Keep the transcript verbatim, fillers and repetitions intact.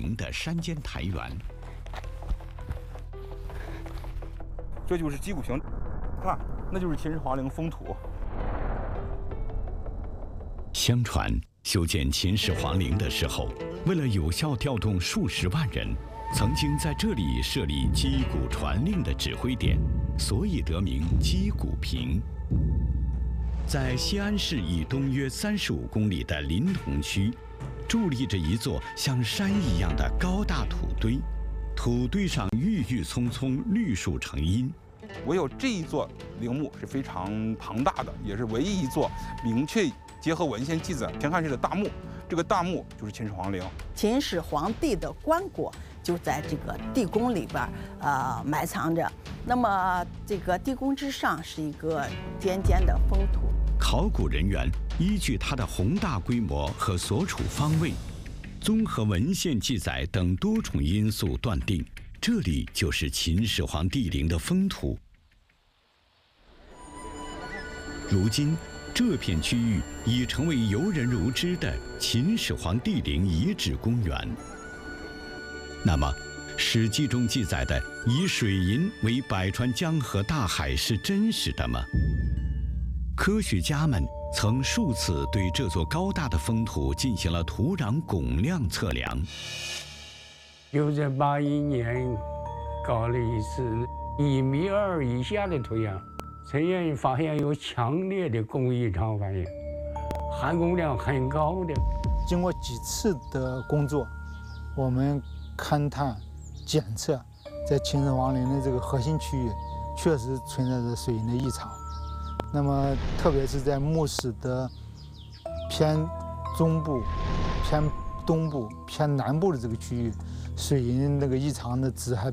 平的山间台原。 这就是鸡骨坪，看，那就是秦始皇陵封土。 相传，修建秦始皇陵的时候，为了有效调动数十万人，曾经在这里设立击鼓传令的指挥点，所以得名击鼓坪。在西安市以东约三十五公里的临潼区，伫立着一座像山一样的高大土堆，土堆上郁郁葱葱，绿树成荫。 唯有这一座陵墓是非常庞大的，也是唯一一座明确结合文献记载田汉式的大墓。这个大墓就是秦始皇陵。 秦始皇帝的棺椁就在这个地宫里边，呃，埋藏着。那么这个地宫之上是一个尖尖的封土。 考古人员依据它的宏大规模和所处方位，综合文献记载等多重因素断定，这里就是秦始皇帝陵的封土。如今，这片区域已成为游人如织的秦始皇帝陵遗址公园。那么，《史记》中记载的以水银为百川江河大海是真实的吗？科学家们曾数次对这座高大的封土进行了土壤汞量测量。 就在八一年搞了一次一米二以下的土壤，测验发现有强烈的汞异常反应，含汞量很高的。 经过几次的工作，我们勘探检测，在秦始皇陵的这个核心区域，确实存在着水银的异常。那么，特别是在墓室的偏中部、偏东部、偏南部的这个区域，水银那个异常的值还